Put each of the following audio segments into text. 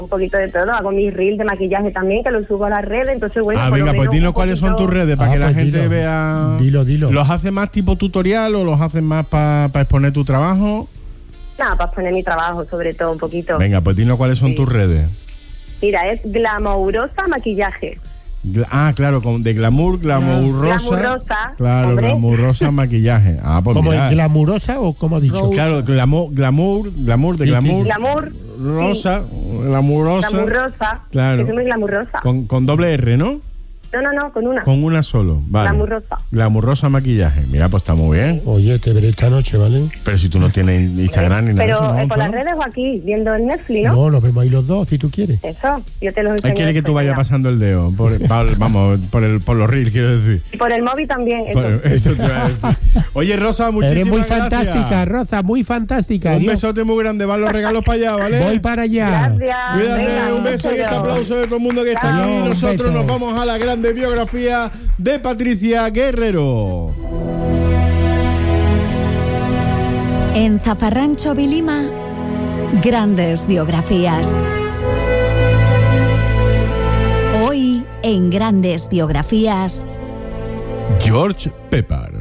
un poquito de todo. Hago mis reels de maquillaje también, que los subo a las redes. Entonces, bueno, venga, pues dinos cuáles son tus redes para que la gente vea. Dilo. ¿Los haces más tipo tutorial o los haces más para exponer tu trabajo? Nada, para exponer mi trabajo, sobre todo, un poquito. Venga, pues dinos cuáles son tus redes. Mira, es Glamourosa Maquillaje. Claro, de glamurosa. Glamurosa. Claro, hombre. Glamurosa maquillaje. Pues ¿Cómo mira. es glamurosa o cómo has dicho? Claro, glamour de glamour. Glamour. Rosa, Sí. glamurosa. Glamurosa. Claro. Que soy muy glamurosa. Con doble R, ¿no? No, con una. Con una solo, vale. Glamurosa. Glamurosa maquillaje. Mira, pues está muy bien. Oye, te veré esta noche, ¿vale? Pero si tú no tienes Instagram ni nada de eso, Pero ¿no? por las redes o aquí, viendo el Netflix, ¿no? No, nos vemos ahí los dos, si tú quieres. Eso, yo te los enseño. Él quiere que tú después, vayas venga. pasando el dedo. Por los reels, quiero decir. Y por el móvil también, eso. Eso te iba a decir. Oye, Rosa, muchísimas Eres muy gracias. fantástica, Rosa, muy fantástica. Un Dios. besote muy grande. Van los regalos para allá, ¿vale? Voy para allá. Gracias. Cuídate, Venga, un beso y este aplauso de todo el mundo que está Chao. aquí. Un Nosotros beso. nos vamos a la grande biografía de Patricia Guerrero. En Zafarrancho Vilima, grandes biografías. Hoy, en Grandes Biografías, George Peppard.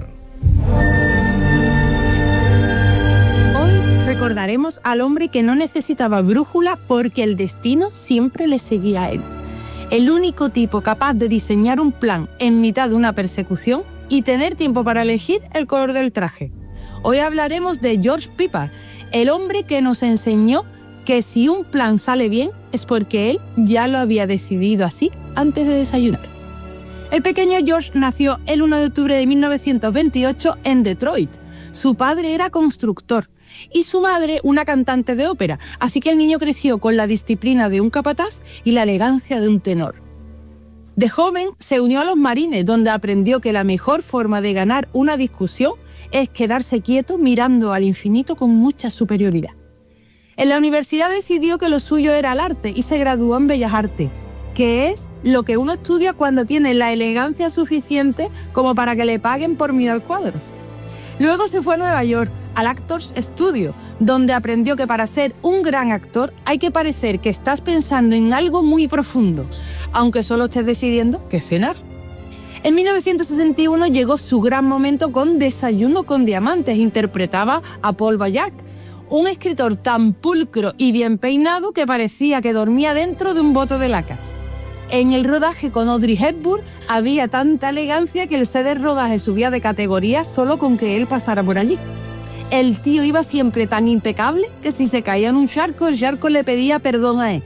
Hoy recordaremos al hombre que no necesitaba brújula porque el destino siempre le seguía a él. El único tipo capaz de diseñar un plan en mitad de una persecución y tener tiempo para elegir el color del traje. Hoy hablaremos de George Peppard, el hombre que nos enseñó que si un plan sale bien es porque él ya lo había decidido así antes de desayunar. El pequeño George nació el 1 de octubre de 1928 en Detroit. Su padre era constructor y su madre una cantante de ópera, así que el niño creció con la disciplina de un capataz y la elegancia de un tenor. De joven se unió a los marines, donde aprendió que la mejor forma de ganar una discusión es quedarse quieto mirando al infinito con mucha superioridad. En la universidad decidió que lo suyo era el arte y se graduó en Bellas Artes, que es lo que uno estudia cuando tiene la elegancia suficiente como para que le paguen por mirar cuadros. Luego se fue a Nueva York, al Actors Studio, donde aprendió que para ser un gran actor hay que parecer que estás pensando en algo muy profundo, aunque solo estés decidiendo qué cenar. En 1961 llegó su gran momento con Desayuno con Diamantes. Interpretaba a Paul Bayard, un escritor tan pulcro y bien peinado que parecía que dormía dentro de un bote de laca. En el rodaje con Audrey Hepburn había tanta elegancia que el set de rodaje subía de categoría solo con que él pasara por allí. El tío iba siempre tan impecable que si se caía en un charco, el charco le pedía perdón a él.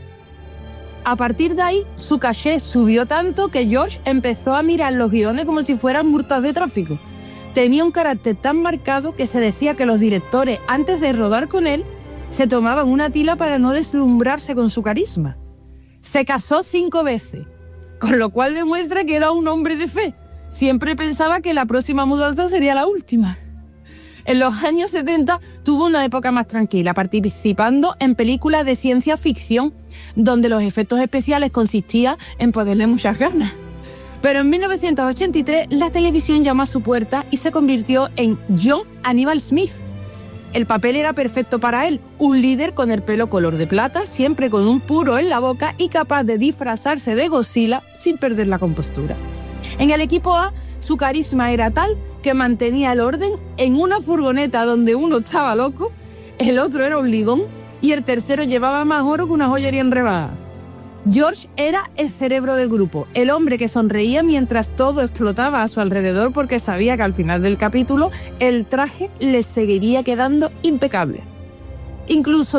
A partir de ahí, su caché subió tanto que George empezó a mirar los guiones como si fueran multas de tráfico. Tenía un carácter tan marcado que se decía que los directores, antes de rodar con él, se tomaban una tila para no deslumbrarse con su carisma. Se casó 5 veces, con lo cual demuestra que era un hombre de fe. Siempre pensaba que la próxima mudanza sería la última. En los años 70 tuvo una época más tranquila, participando en películas de ciencia ficción, donde los efectos especiales consistían en ponerle muchas ganas. Pero en 1983 la televisión llamó a su puerta y se convirtió en John Aníbal Smith. El papel era perfecto para él, un líder con el pelo color de plata, siempre con un puro en la boca y capaz de disfrazarse de Godzilla sin perder la compostura. En el equipo A, su carisma era tal que mantenía el orden en una furgoneta donde uno estaba loco, el otro era un ligón y el tercero llevaba más oro que una joyería en rebaja. George era el cerebro del grupo, el hombre que sonreía mientras todo explotaba a su alrededor porque sabía que al final del capítulo el traje le seguiría quedando impecable. Incluso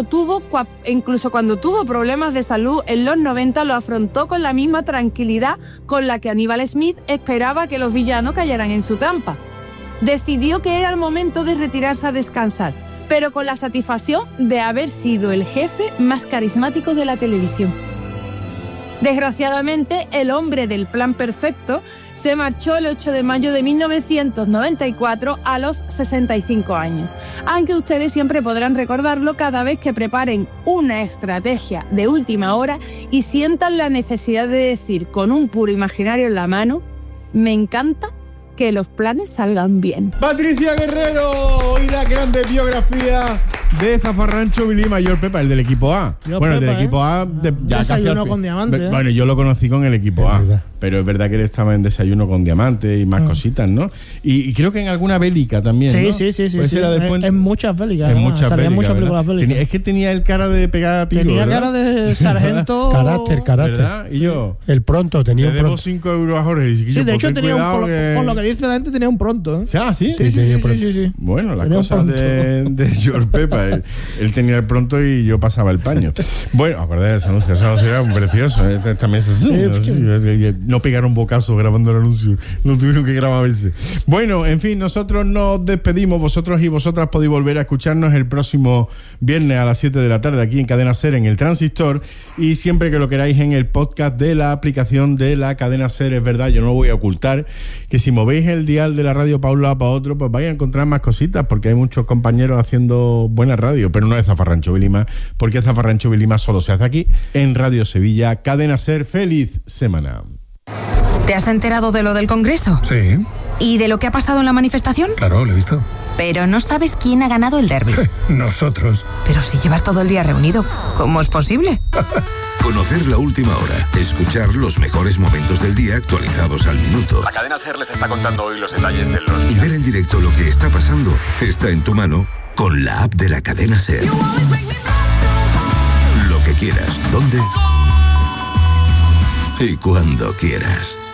cuando tuvo problemas de salud en los 90 lo afrontó con la misma tranquilidad con la que Aníbal Smith esperaba que los villanos cayeran en su trampa. Decidió que era el momento de retirarse a descansar, pero con la satisfacción de haber sido el jefe más carismático de la televisión. Desgraciadamente, el hombre del plan perfecto se marchó el 8 de mayo de 1994 a los 65 años, aunque ustedes siempre podrán recordarlo cada vez que preparen una estrategia de última hora y sientan la necesidad de decir con un puro imaginario en la mano: me encanta que los planes salgan bien. Patricia Guerrero, hoy la grande biografía de Zafarrancho Vilima, George Pepa, el del equipo A. George El del Pepa, equipo A ya casi al desayuno fin. con diamante. Bueno, yo lo conocí con el equipo Es A, verdad. pero es verdad que él estaba en Desayuno con Diamante y más cositas, ¿no? Y creo que en alguna bélica también, ¿no? Sí. Pues era después- En muchas bélicas. en además. muchas Salían bélicas, muchas ¿verdad? películas bélicas. Es que tenía el cara de pegar a tiro, Tenía ¿verdad? cara de sargento. Carácter. ¿Verdad? Y yo El pronto, tenía le un debo pronto. 5 euros a Jorge. Y Sí, yo, de pues hecho ten tenía cuidado por lo que dice la gente, tenía un pronto. ¿eh? Ah, ¿sí? Sí, tenía pronto. Sí. Bueno, las Tenía un cosas pronto. de George Pepa. Él tenía el pronto y yo pasaba el paño. Bueno, acordáis de ese anuncio era un precioso. También es así. No pegaron bocazo grabando el anuncio. Lo tuvieron que grabar a veces. Bueno, en fin, nosotros nos despedimos. Vosotros y vosotras podéis volver a escucharnos el próximo viernes a las 7 de la tarde aquí en Cadena Ser, en el Transistor. Y siempre que lo queráis en el podcast de la aplicación de la Cadena Ser. Es verdad, yo no lo voy a ocultar, que si movéis el dial de la radio para un lado para otro, pues vais a encontrar más cositas, porque hay muchos compañeros haciendo buena radio, pero no es Zafarrancho Vilima, porque Zafarrancho Vilima solo se hace aquí, en Radio Sevilla. Cadena Ser, feliz semana. ¿Te has enterado de lo del Congreso? Sí, ¿Y de lo que ha pasado en la manifestación? claro, lo he visto. Pero no sabes quién ha ganado el derbi. Nosotros. Pero si llevas todo el día reunido, ¿cómo es posible? Conocer la última hora, escuchar los mejores momentos del día actualizados al minuto. La cadena SER les está contando hoy los detalles del Y ver en directo lo que está pasando está en tu mano con la app de la cadena SER. Lo que quieras, dónde y cuando quieras.